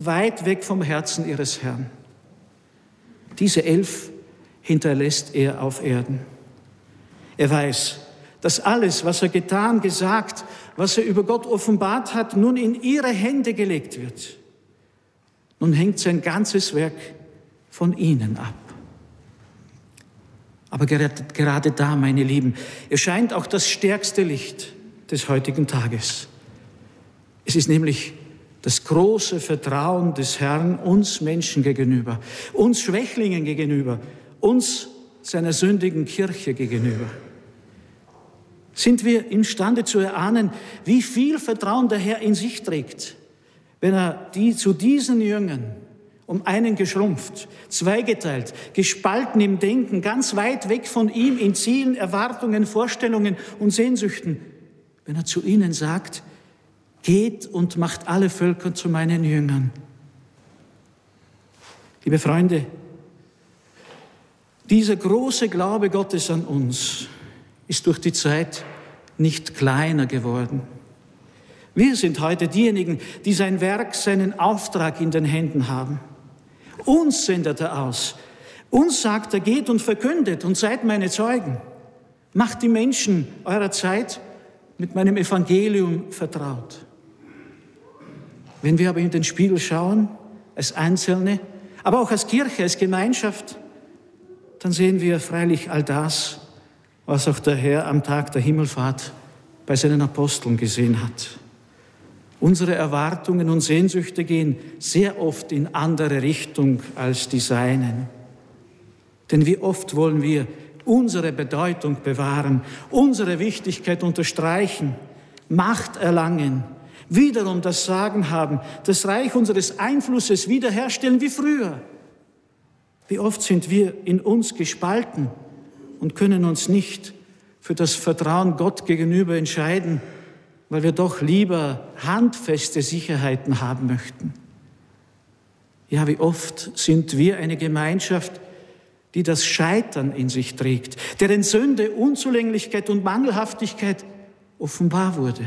weit weg vom Herzen ihres Herrn. Diese 11 hinterlässt er auf Erden. Er weiß, dass alles, was er getan, gesagt, was er über Gott offenbart hat, nun in ihre Hände gelegt wird. Nun hängt sein ganzes Werk von ihnen ab. Aber gerade da, meine Lieben, erscheint auch das stärkste Licht des heutigen Tages. Es ist nämlich das große Vertrauen des Herrn uns Menschen gegenüber, uns Schwächlingen gegenüber, uns seiner sündigen Kirche gegenüber. Sind wir imstande zu erahnen, wie viel Vertrauen der Herr in sich trägt, wenn er zu diesen Jüngern um einen geschrumpft, zweigeteilt, gespalten im Denken, ganz weit weg von ihm in Zielen, Erwartungen, Vorstellungen und Sehnsüchten, wenn er zu ihnen sagt, geht und macht alle Völker zu meinen Jüngern. Liebe Freunde, dieser große Glaube Gottes an uns ist durch die Zeit nicht kleiner geworden. Wir sind heute diejenigen, die sein Werk, seinen Auftrag in den Händen haben. Uns sendet er aus. Uns sagt er, geht und verkündet und seid meine Zeugen. Macht die Menschen eurer Zeit mit meinem Evangelium vertraut. Wenn wir aber in den Spiegel schauen, als Einzelne, aber auch als Kirche, als Gemeinschaft, dann sehen wir freilich all das, was auch der Herr am Tag der Himmelfahrt bei seinen Aposteln gesehen hat. Unsere Erwartungen und Sehnsüchte gehen sehr oft in andere Richtung als die seinen. Denn wie oft wollen wir unsere Bedeutung bewahren, unsere Wichtigkeit unterstreichen, Macht erlangen, wiederum das Sagen haben, das Reich unseres Einflusses wiederherstellen wie früher. Wie oft sind wir in uns gespalten und können uns nicht für das Vertrauen Gott gegenüber entscheiden, weil wir doch lieber handfeste Sicherheiten haben möchten. Ja, wie oft sind wir eine Gemeinschaft, die das Scheitern in sich trägt, deren Sünde, Unzulänglichkeit und Mangelhaftigkeit offenbar wurde.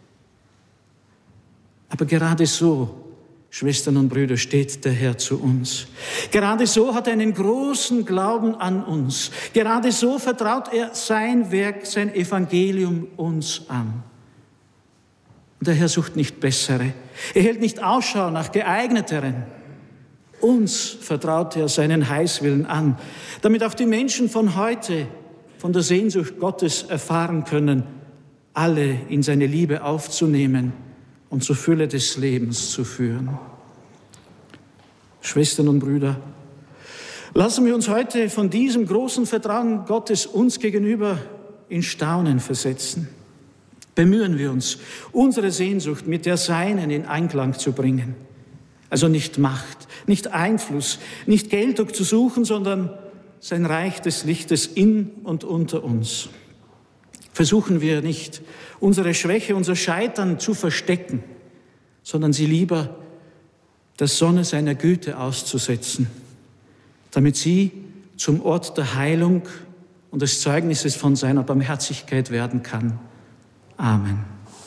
Aber gerade so, Schwestern und Brüder, steht der Herr zu uns. Gerade so hat er einen großen Glauben an uns. Gerade so vertraut er sein Werk, sein Evangelium uns an. Und der Herr sucht nicht Bessere. Er hält nicht Ausschau nach Geeigneteren. Uns vertraut er seinen Heilswillen an, damit auch die Menschen von heute von der Sehnsucht Gottes erfahren können, alle in seine Liebe aufzunehmen und zur Fülle des Lebens zu führen. Schwestern und Brüder, lassen wir uns heute von diesem großen Vertrauen Gottes uns gegenüber in Staunen versetzen. Bemühen wir uns, unsere Sehnsucht mit der Seinen in Einklang zu bringen. Also nicht Macht, nicht Einfluss, nicht Geltung zu suchen, sondern sein Reich des Lichtes in und unter uns. Versuchen wir nicht, unsere Schwäche, unser Scheitern zu verstecken, sondern sie lieber der Sonne seiner Güte auszusetzen, damit sie zum Ort der Heilung und des Zeugnisses von seiner Barmherzigkeit werden kann. Amen.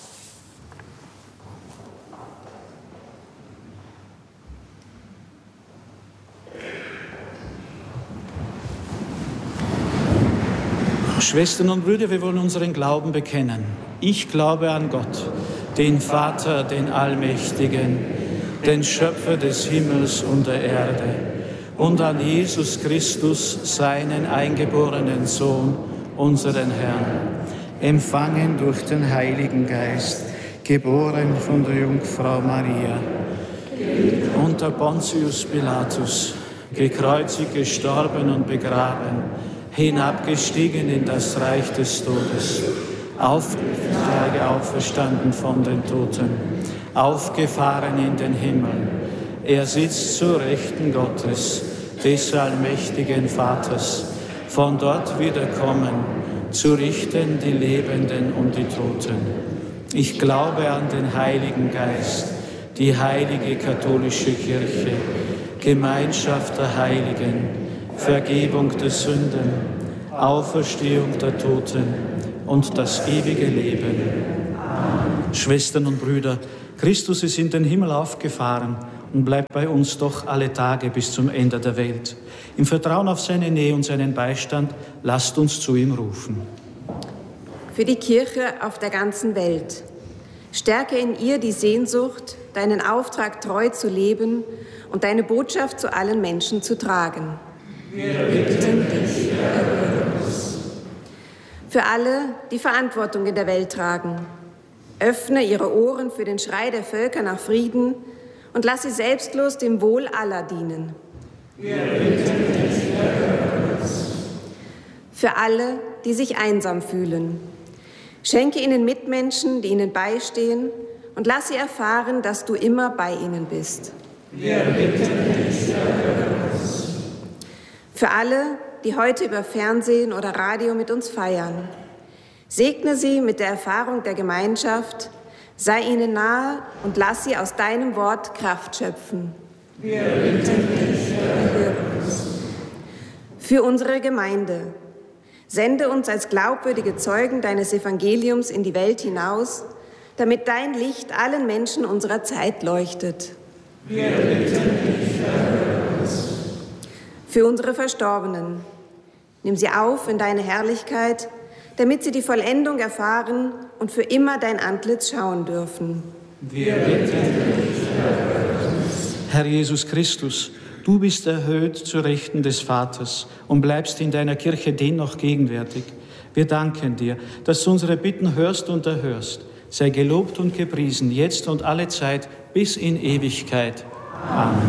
Schwestern und Brüder, wir wollen unseren Glauben bekennen. Ich glaube an Gott, den Vater, den Allmächtigen, den Schöpfer des Himmels und der Erde, und an Jesus Christus, seinen eingeborenen Sohn, unseren Herrn, empfangen durch den Heiligen Geist, geboren von der Jungfrau Maria, unter Pontius Pilatus, gekreuzigt, gestorben und begraben, hinabgestiegen in das Reich des Todes, auf die Tage auferstanden von den Toten, aufgefahren in den Himmel. Er sitzt zur Rechten Gottes, des allmächtigen Vaters, von dort wiederkommen, zu richten die Lebenden und die Toten. Ich glaube an den Heiligen Geist, die heilige katholische Kirche, Gemeinschaft der Heiligen, Vergebung der Sünden, Auferstehung der Toten und das ewige Leben. Amen. Schwestern und Brüder, Christus ist in den Himmel aufgefahren und bleib bei uns doch alle Tage bis zum Ende der Welt. Im Vertrauen auf seine Nähe und seinen Beistand, lasst uns zu ihm rufen. Für die Kirche auf der ganzen Welt. Stärke in ihr die Sehnsucht, deinen Auftrag treu zu leben und deine Botschaft zu allen Menschen zu tragen. Wir bitten dich, erhöre uns. Für alle, die Verantwortung in der Welt tragen. Öffne ihre Ohren für den Schrei der Völker nach Frieden und lass sie selbstlos dem Wohl aller dienen. Wir bitten dich, erhöre uns. Für alle, die sich einsam fühlen. Schenke ihnen Mitmenschen, die ihnen beistehen, und lass sie erfahren, dass du immer bei ihnen bist. Wir bitten dich, erhöre uns. Für alle, die heute über Fernsehen oder Radio mit uns feiern. Segne sie mit der Erfahrung der Gemeinschaft, sei ihnen nahe und lass sie aus deinem Wort Kraft schöpfen. Wir bitten dich, erhöre uns. Für unsere Gemeinde. Sende uns als glaubwürdige Zeugen deines Evangeliums in die Welt hinaus, damit dein Licht allen Menschen unserer Zeit leuchtet. Wir bitten dich, erhöre uns. Für unsere Verstorbenen. Nimm sie auf in deine Herrlichkeit, damit sie die Vollendung erfahren und für immer dein Antlitz schauen dürfen. Wir bitten dich, erhöre uns. Herr Jesus Christus, du bist erhöht zur Rechten des Vaters und bleibst in deiner Kirche dennoch gegenwärtig. Wir danken dir, dass du unsere Bitten hörst und erhörst. Sei gelobt und gepriesen, jetzt und alle Zeit bis in Ewigkeit. Amen.